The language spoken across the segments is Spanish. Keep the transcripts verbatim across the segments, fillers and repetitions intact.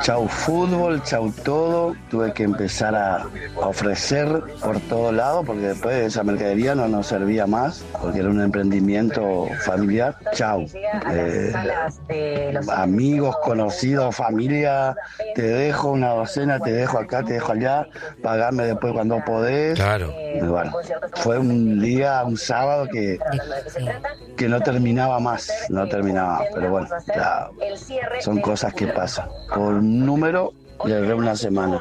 chau fútbol, chau todo. Tuve que empezar a ofrecer por todo lado porque después esa mercadería no nos servía más porque era un emprendimiento familiar. Chau. Eh, amigos, conocidos, familia, te dejo una docena, te dejo acá, te dejo allá, pagame después cuando podés. Claro. Y bueno, fue un día, un sábado que, que no terminaba más, no terminaba, pero bueno, ya son cosas que pasan. Por un número, le erré una semana.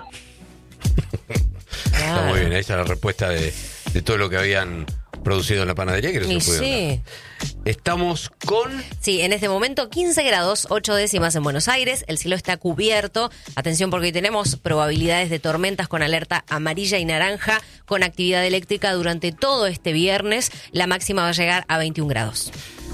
Está muy bien, esa es la respuesta de, de todo lo que habían producido en la panadería, que no Y se puede sí. hablar. Estamos con... Sí, en este momento quince grados, ocho décimas en Buenos Aires, el cielo está cubierto. Atención porque hoy tenemos probabilidades de tormentas con alerta amarilla y naranja, con actividad eléctrica durante todo este viernes. La máxima va a llegar a veintiún grados.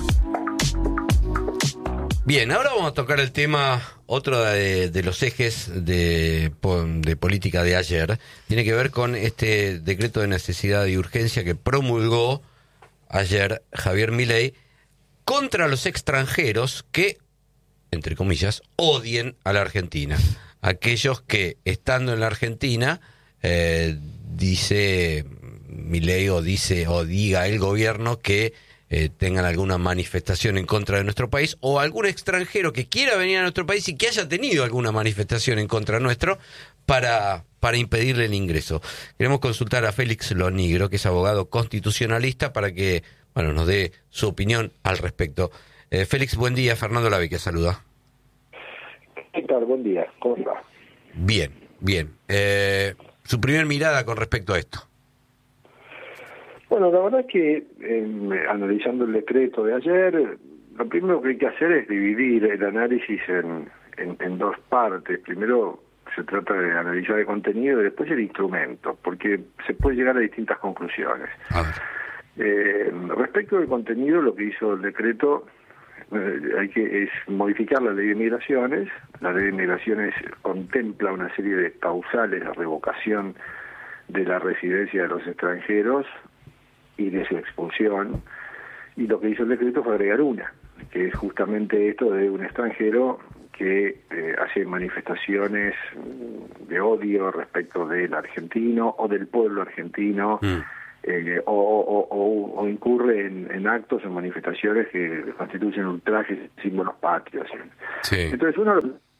Bien, ahora vamos a tocar el tema, otro de, de los ejes de, de política de ayer. Tiene que ver con este decreto de necesidad y urgencia que promulgó ayer Javier Milei contra los extranjeros que, entre comillas, odien a la Argentina. Aquellos que, estando en la Argentina, eh, dice Milei o dice o diga el gobierno que eh, tengan alguna manifestación en contra de nuestro país, o algún extranjero que quiera venir a nuestro país y que haya tenido alguna manifestación en contra nuestro para, para impedirle el ingreso. Queremos consultar a Félix Lonigro, que es abogado constitucionalista, para que bueno, nos dé su opinión al respecto. Eh, Félix, buen día. Fernando Lavi, que saluda. ¿Qué tal? Buen día. ¿Cómo va? Bien, bien. Eh, su primer mirada con respecto a esto. Bueno, la verdad es que eh, analizando el decreto de ayer, lo primero que hay que hacer es dividir el análisis en, en, en dos partes. Primero se trata de analizar el contenido y después el instrumento, porque se puede llegar a distintas conclusiones. A ver. Eh, respecto del contenido, lo que hizo el decreto eh, hay que es modificar la ley de migraciones. La ley de migraciones contempla una serie de causales de revocación de la residencia de los extranjeros y de su expulsión, y lo que hizo el decreto fue agregar una, que es justamente esto de un extranjero que eh, hace manifestaciones de odio respecto del argentino o del pueblo argentino, mm. eh, o, o, o, o incurre en, en actos o manifestaciones que constituyen ultrajes, símbolos patrios. Sí. Entonces uno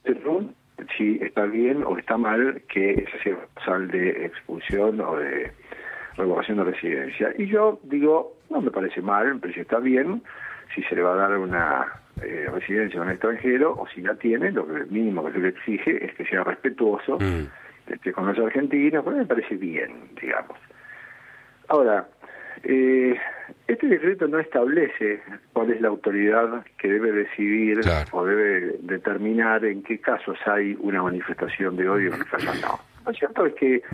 si está bien o está mal que ese sea causal de expulsión o de revocación de residencia. Y yo digo, no me parece mal, pero si está bien, si se le va a dar una eh, residencia a un extranjero, o si la tiene, lo que mínimo que se le exige es que sea respetuoso mm. este, con los argentinos, pues me parece bien, digamos. Ahora, eh, este decreto no establece cuál es la autoridad que debe decidir claro. o debe determinar en qué casos hay una manifestación de odio y en qué casos no. Lo cierto es que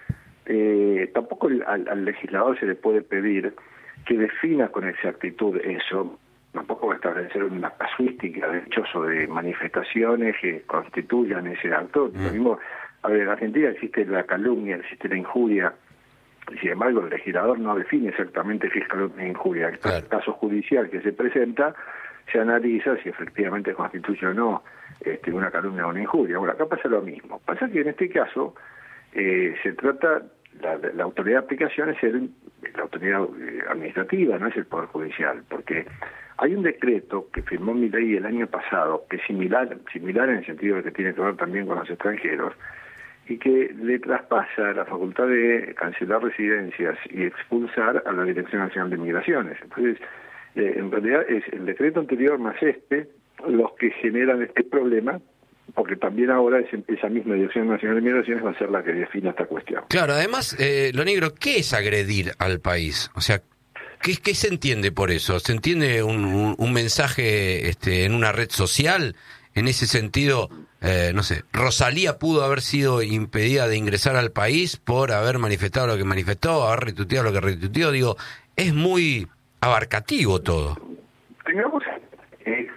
Eh, tampoco al, al legislador se le puede pedir que defina con exactitud eso, tampoco va a establecer una casuística de hechos o de manifestaciones que constituyan ese acto. Mm. Lo mismo, a ver, en Argentina existe la calumnia, existe la injuria, y sin embargo el legislador no define exactamente qué es calumnia e injuria. En claro. el caso judicial que se presenta, se analiza si efectivamente constituye o no este, una calumnia o una injuria. Bueno, acá pasa lo mismo. Pasa que en este caso eh, se trata... La, la autoridad de aplicación es el, la autoridad administrativa, no es el Poder Judicial, porque hay un decreto que firmó Milei el año pasado, que es similar, similar en el sentido de que tiene que ver también con los extranjeros, y que le traspasa la facultad de cancelar residencias y expulsar a la Dirección Nacional de Migraciones. Entonces, eh, en realidad es el decreto anterior más este los que generan este problema, porque también ahora es, esa misma Dirección Nacional de Migraciones va a ser la que defina esta cuestión. Claro, además, eh, Lonigro, ¿qué es agredir al país? O sea, ¿qué, qué se entiende por eso? ¿Se entiende un, un, un mensaje este, en una red social? En ese sentido, eh, no sé, Rosalía pudo haber sido impedida de ingresar al país por haber manifestado lo que manifestó, haber retuiteado lo que retuiteó. Digo, es muy abarcativo todo. Tengamos eh,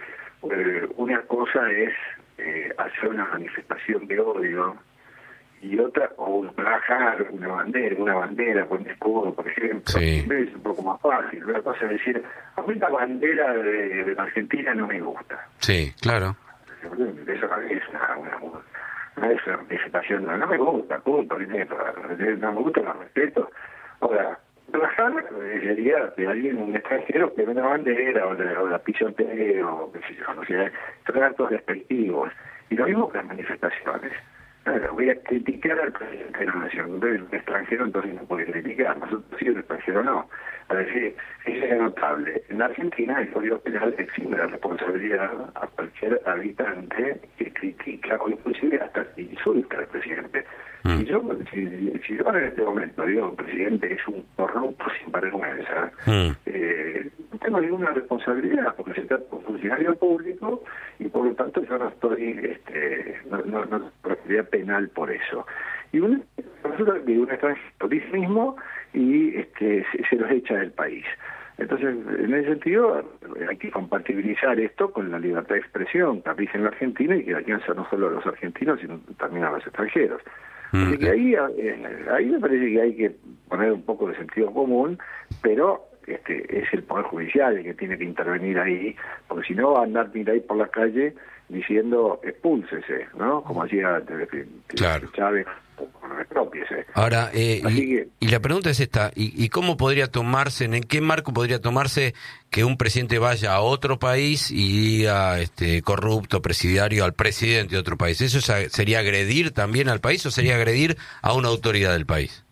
una cosa es Eh, hacer una manifestación de odio y otra, o bajar una bandera, una bandera con escudo, por ejemplo, sí. es un poco más fácil. Una cosa es decir, a mí la bandera de, de la Argentina no me gusta. Sí, claro. Eso es una, una, no es manifestación, no, no me gusta, punto, no me gusta, lo respeto. Ahora, trabajar sería de alguien, un extranjero que ve una bandera o la, o la pisotee o qué sé yo, no sé, son actos despectivos. Y lo mismo con las manifestaciones. Claro, voy a criticar al presidente de la nación. Entonces, el extranjero entonces no puede criticar, nosotros sí, el extranjero no. A decir, eso es notable. En Argentina el Código Penal exime la responsabilidad a cualquier habitante que critica o inclusive hasta que insulta al presidente. Mm. Y yo, si, si yo en este momento digo el presidente es un corrupto sin vergüenza, mm. eh, no tengo ninguna responsabilidad porque se trata de un funcionario público y por lo tanto yo no estoy, este, no, no, no responsabilidad penal por eso. Y un, resulta que un extranjero dice mismo y este, se, se los echa del país. Entonces, en ese sentido, hay que compatibilizar esto con la libertad de expresión que aplica en la Argentina y que alcanza no solo a los argentinos, sino también a los extranjeros. Así que ahí, ahí me parece que hay que poner un poco de sentido común, pero este es el Poder Judicial el que tiene que intervenir ahí, porque si no va a andar mira ahí por la calle diciendo expúlsese, ¿no? Como hacía claro. Chávez. Expropiese. Ahora, eh, y, que, y la pregunta es esta, ¿y, ¿y cómo podría tomarse, en qué marco podría tomarse que un presidente vaya a otro país y diga este, corrupto, presidiario al presidente de otro país? ¿Eso sería agredir también al país o sería agredir a una autoridad del país?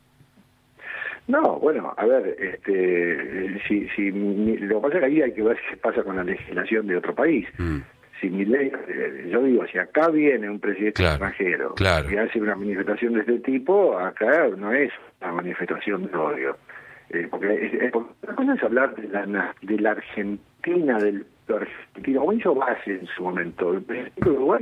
No, bueno, a ver, este, si, si lo que pasa es que ahí hay que ver qué pasa con la legislación de otro país. Mm. Si mi ley, yo digo, si acá viene un presidente claro, extranjero claro. y hace una manifestación de este tipo, acá no es una manifestación de odio. Eh, porque, es, es, porque la cosa es hablar de la, de la Argentina, del argentino, como hizo Base en su momento. El presidente de Uruguay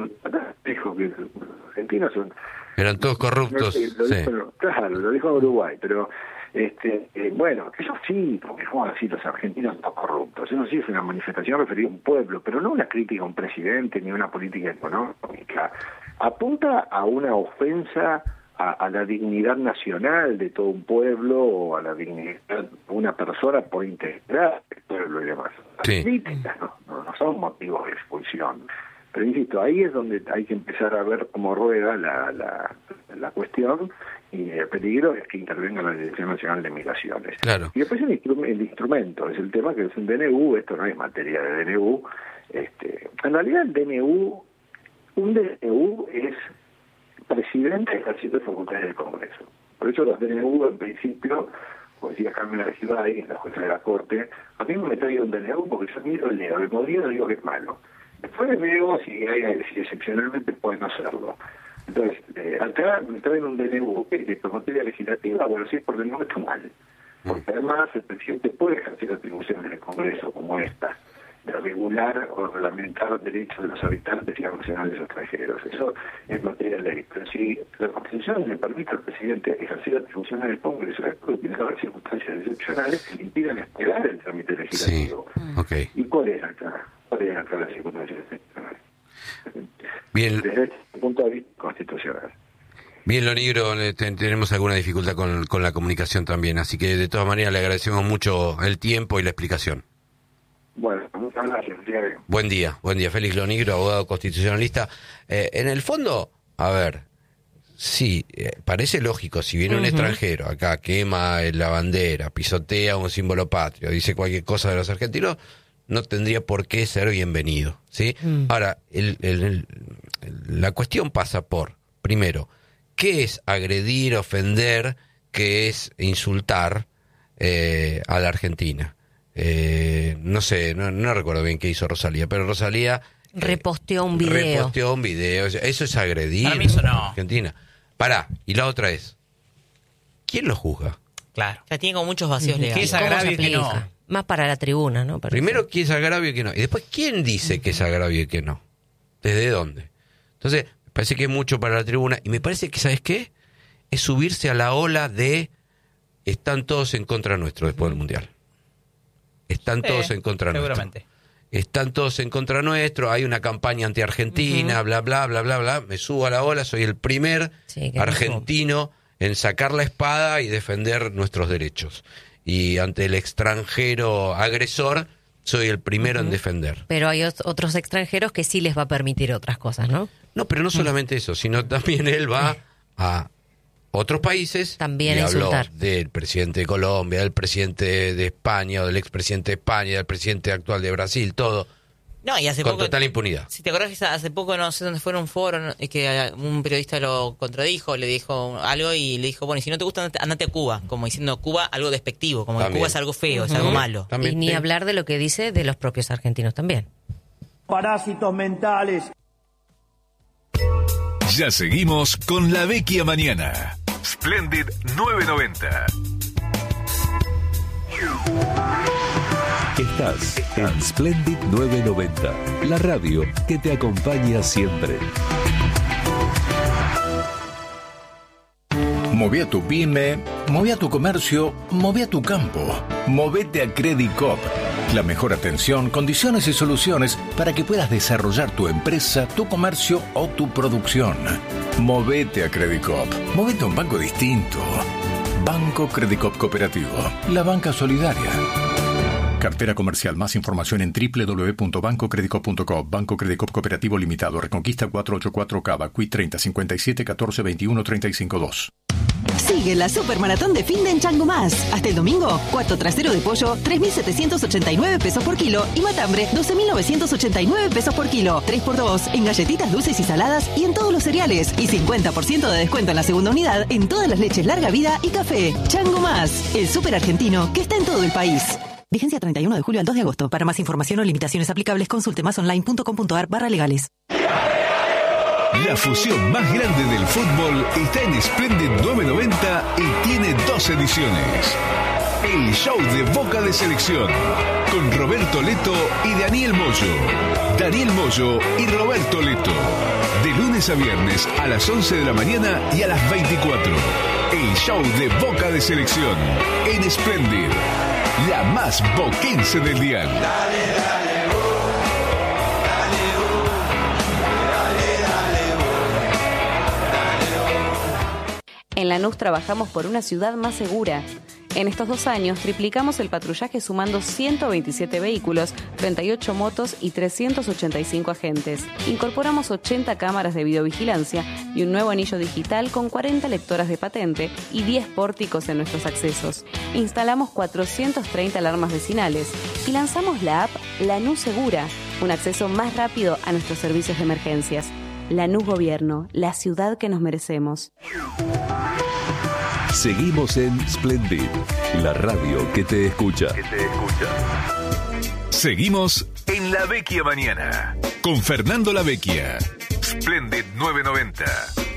dijo que los argentinos son... Eran todos corruptos. No sé, lo dijo, sí. Claro, lo dijo en Uruguay, pero... Este, eh, bueno, eso sí, porque como así los argentinos están corruptos, eso sí es una manifestación referida a un pueblo, pero no una crítica a un presidente ni una política económica. Apunta a una ofensa a, a la dignidad nacional de todo un pueblo o a la dignidad de una persona por integrar el pueblo y demás. Las sí. críticas no, no, no son motivos de expulsión. Pero insisto, ahí es donde hay que empezar a ver cómo rueda la, la, la cuestión y el peligro es que intervenga la Dirección Nacional de Migraciones. Claro. Y después el, instru el instrumento, es el tema que es un D N U, esto no es materia de D N U. Este, en realidad el D N U, un D N U es presidente ejerciendo facultades del Congreso. Por eso los D N U en principio, como decía Carmen Argibay, en la jueza de la Corte, a mí me trae un D N U porque yo miro el leo, el modelo digo que es malo. Después veo si, hay, si excepcionalmente pueden hacerlo. Entonces, eh, acá me traen un D N U que de materia legislativa, bueno, si es por D N U está mal. Porque además el presidente puede ejercer atribuciones en el Congreso como esta, de regular o reglamentar derechos de los habitantes y nacionales extranjeros. Eso es materia de ley. Pero si la Constitución le permite al presidente ejercer atribuciones en el Congreso, tiene que haber circunstancias excepcionales que le impidan esperar el trámite legislativo. Sí. Okay. ¿Y cuál es acá? ¿Cuál es acá la circunstancia excepcional? Bien. Desde este punto de vista constitucional. Bien, Lo Negro, tenemos alguna dificultad con, con la comunicación también, así que de todas maneras le agradecemos mucho el tiempo y la explicación. Bueno, muchas gracias. Buen día, buen día. Félix Lo Negro, abogado constitucionalista. Eh, en el fondo, a ver, sí, eh, parece lógico, si viene uh-huh. un extranjero acá, quema la bandera, pisotea un símbolo patrio, dice cualquier cosa de los argentinos, no tendría por qué ser bienvenido, ¿sí? Mm. Ahora, el, el, el, la cuestión pasa por, primero, ¿qué es agredir, ofender? ¿Qué es insultar eh, a la Argentina? Eh, no sé, no, no recuerdo bien qué hizo Rosalía, pero Rosalía... Eh, reposteó un video. Reposteó un video, eso es agredir Para mí eso no. a Argentina. Pará, y la otra es, ¿quién lo juzga? Claro. O sea, tiene como muchos vacíos legales. ¿Qué es agravio y qué no? Más para la tribuna, ¿no? Pero Primero, sí. ¿quién es agravio y qué no? Y después, ¿quién dice que es agravio y qué no? ¿Desde dónde? Entonces, me parece que es mucho para la tribuna. Y me parece que, ¿sabes qué? Es subirse a la ola de están todos en contra nuestro después del Mundial. Están sí, todos en contra seguramente. nuestro. Están todos en contra nuestro, hay una campaña anti-argentina, uh-huh. bla, bla, bla, bla, bla. Me subo a la ola, soy el primer sí, argentino en sacar la espada y defender nuestros derechos. Y ante el extranjero agresor, soy el primero uh-huh. en defender. Pero hay ot- otros extranjeros que sí les va a permitir otras cosas, ¿no? No, pero no solamente uh-huh. eso, sino también él va a otros países. También y a habló insultar. Del presidente de Colombia, del presidente de España, o del expresidente de España, del presidente actual de Brasil, todo. No, y hace con poco, total impunidad. Si te acordás que hace poco, no sé dónde fue, un foro, ¿no? que un periodista lo contradijo, le dijo algo y le dijo, bueno, y si no te gusta, andate a Cuba, como diciendo Cuba algo despectivo, como también. que Cuba es algo feo, uh-huh. es algo malo. También, y ni sí. hablar de lo que dice de los propios argentinos también. Parásitos mentales. Ya seguimos con La Vecchia Mañana. Splendid novecientos noventa. Estás en Splendid novecientos noventa, la radio que te acompaña siempre. Moví a tu pyme, moví a tu comercio, moví a tu campo. Movete a Credit Coop. La mejor atención, condiciones y soluciones para que puedas desarrollar tu empresa, tu comercio o tu producción. Movete a Credit Coop. Movete a un banco distinto. Banco Credit Coop Cooperativo. La banca solidaria. Cartera comercial. Más información en doble u doble u doble u punto banco credit coop punto com. Banco Credit Coop Cooperativo Limitado. Reconquista cuatrocientos ochenta y cuatro Cava. Q I treinta cincuenta y siete catorce veintiuno treinta y cinco dos. Sigue la supermaratón de fin de en Chango Más. Hasta el domingo, cuarto trasero de pollo, tres mil setecientos ochenta y nueve pesos por kilo y matambre, doce mil novecientos ochenta y nueve pesos por kilo. tres por dos en galletitas dulces y saladas y en todos los cereales. Y cincuenta por ciento de descuento en la segunda unidad en todas las leches larga vida y café. Chango Más, el súper argentino que está en todo el país. Vigencia treinta y uno de julio al dos de agosto. Para más información o limitaciones aplicables, consulte masonline.com.ar barra legales. La fusión más grande del fútbol está en Splendid novecientos noventa y tiene dos ediciones. El show de Boca de Selección, con Roberto Leto y Daniel Moyo. Daniel Moyo y Roberto Leto. De lunes a viernes a las once de la mañana y a las veinticuatro. El show de Boca de Selección en Splendid, la más boquense del dial. Dale, dale. En Lanús trabajamos por una ciudad más segura. En estos dos años triplicamos el patrullaje sumando ciento veintisiete vehículos, treinta y ocho motos y trescientos ochenta y cinco agentes. Incorporamos ochenta cámaras de videovigilancia y un nuevo anillo digital con cuarenta lectoras de patente y diez pórticos en nuestros accesos. Instalamos cuatrocientas treinta alarmas vecinales y lanzamos la app Lanús Segura, un acceso más rápido a nuestros servicios de emergencias. Lanús Gobierno, la ciudad que nos merecemos. Seguimos en Splendid, la radio que te escucha. Que te escucha. Seguimos en La Vecchia Mañana con Fernando La Vecchia. Splendid novecientos noventa.